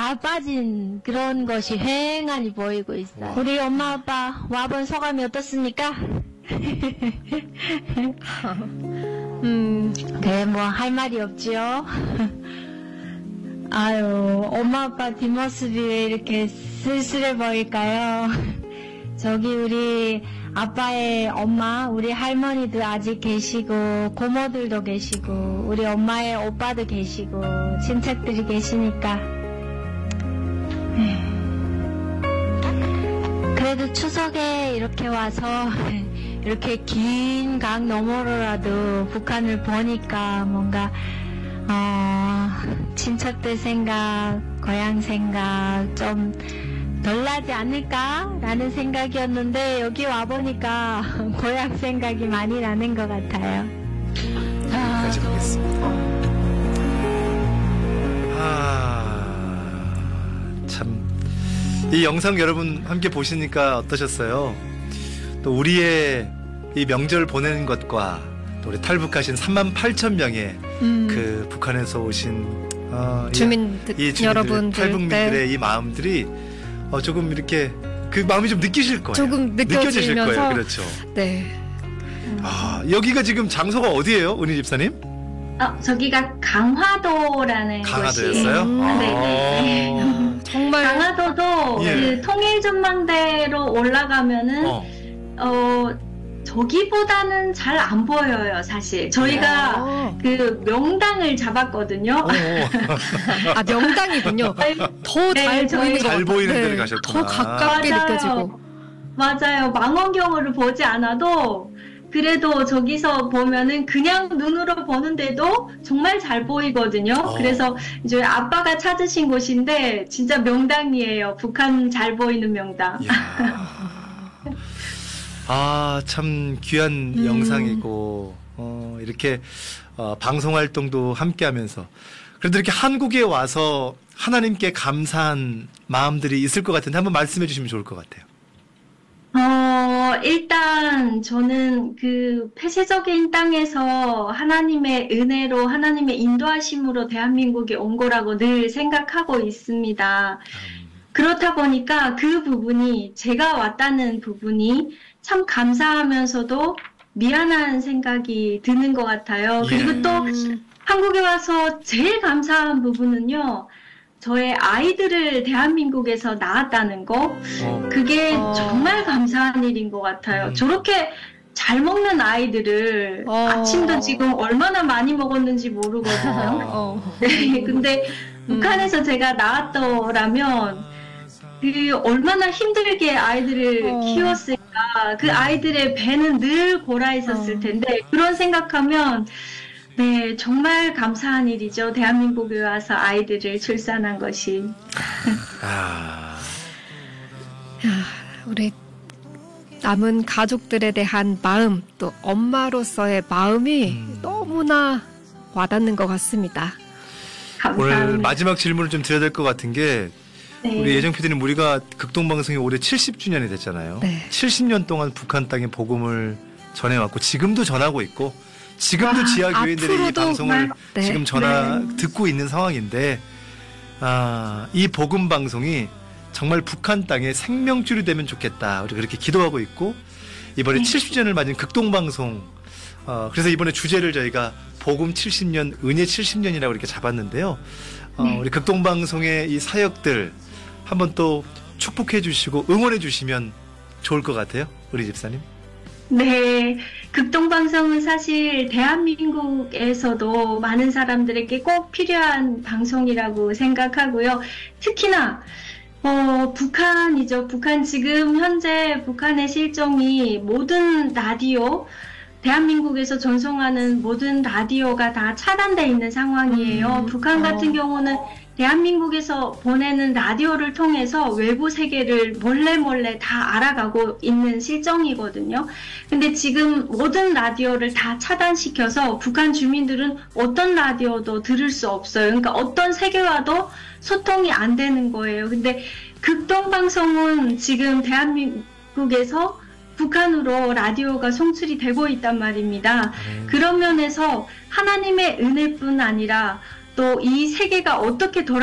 다 빠진 그런 것이 휑하니 보이고 있어요. 와. 우리 엄마 아빠 와본 소감이 어떻습니까? 네, 뭐 할 말이 없지요. 아유, 엄마 아빠 뒷모습이 왜 이렇게 쓸쓸해 보일까요? 저기 우리 아빠의 엄마, 우리 할머니도 아직 계시고 고모들도 계시고 우리 엄마의 오빠도 계시고 친척들이 계시니까 그래도 추석에 이렇게 와서 이렇게 긴 강 너머로라도 북한을 보니까 뭔가 친척들 생각, 고향 생각 좀 덜 나지 않을까라는 생각이었는데 여기 와보니까 고향 생각이 많이 나는 것 같아요. 여기까지 보겠습니다. 참, 이 영상 여러분 함께 보시니까 어떠셨어요? 또 우리의 이 명절 보내는 것과 또 우리 탈북하신 38,000명의 그 북한에서 오신 주민들, 이 주민들, 여러분들, 탈북민들의 이 마음들이 조금 이렇게 그 마음이 좀 느끼실 거예요. 조금 느껴지실 느껴지면서 거예요. 그렇죠. 네. 여기가 지금 장소가 어디예요, 은희 집사님? 저기가 강화도라는 강화도였어요? 곳이에요. 네. 정말 강화도도 예. 그 통일전망대로 올라가면은 저기보다는 잘 안 보여요, 사실. 저희가 그 명당을 잡았거든요. 명당이군요. 더 잘 네, 보이는 것 잘 같아요. 보이는 데를 네, 가셨구나. 더 가깝게 맞아요. 느껴지고. 맞아요. 망원경으로 보지 않아도 그래도 저기서 보면은 그냥 눈으로 보는데도 정말 잘 보이거든요. 그래서 이제 아빠가 찾으신 곳인데 진짜 명당이에요. 북한 잘 보이는 명당. 참 귀한 영상이고 이렇게 방송 활동도 함께 하면서 그래도 이렇게 한국에 와서 하나님께 감사한 마음들이 있을 것 같은데 한번 말씀해 주시면 좋을 것 같아요. 일단 저는 그 폐쇄적인 땅에서 하나님의 은혜로 하나님의 인도하심으로 대한민국에 온 거라고 늘 생각하고 있습니다. 그렇다 보니까 그 부분이 제가 왔다는 부분이 참 감사하면서도 미안한 생각이 드는 것 같아요. 그리고 또 한국에 와서 제일 감사한 부분은요. 저의 아이들을 대한민국에서 낳았다는 거, 그게 정말 감사한 일인 것 같아요. 저렇게 잘 먹는 아이들을 아침도 지금 얼마나 많이 먹었는지 모르거든요. 네, 근데 북한에서 제가 낳았더라면 그 얼마나 힘들게 아이들을 키웠을까. 그 아이들의 배는 늘 골아 있었을 텐데 그런 생각하면 네, 정말 감사한 일이죠. 대한민국에 와서 아이들을 출산한 것이. 우리 남은 가족들에 대한 마음, 또 엄마로서의 마음이 너무나 와닿는 것 같습니다. 감사합니다. 오늘 마지막 질문을 좀 드려야 될 것 같은 게 네. 우리 예정 PD님 우리가 극동방송이 올해 70주년이 됐잖아요. 네. 70년 동안 북한 땅에 복음을 전해왔고 지금도 전하고 있고 지금도 지하교인들이 이 앞으로도 방송을 네. 지금 듣고 있는 상황인데 이 복음 방송이 정말 북한 땅에 생명줄이 되면 좋겠다. 우리 그렇게 기도하고 있고 이번에 70주년을 맞은 극동방송 그래서 이번에 주제를 저희가 복음 70년, 은혜 70년이라고 이렇게 잡았는데요. 우리 극동방송의 이 사역들 한번 또 축복해 주시고 응원해 주시면 좋을 것 같아요. 우리 집사님. 네, 극동방송은 사실 대한민국에서도 많은 사람들에게 꼭 필요한 방송이라고 생각하고요. 특히나 북한이죠. 북한 지금 현재 북한의 실정이 모든 라디오 대한민국에서 전송하는 모든 라디오가 다 차단되어 있는 상황이에요. 북한 같은 경우는 대한민국에서 보내는 라디오를 통해서 외부 세계를 몰래 다 알아가고 있는 실정이거든요. 근데 지금 모든 라디오를 다 차단시켜서 북한 주민들은 어떤 라디오도 들을 수 없어요. 그러니까 어떤 세계와도 소통이 안 되는 거예요. 근데 극동방송은 지금 대한민국에서 북한으로 라디오가 송출이 되고 있단 말입니다. 그런 면에서 하나님의 은혜뿐 아니라 또 이 세계가 어떻게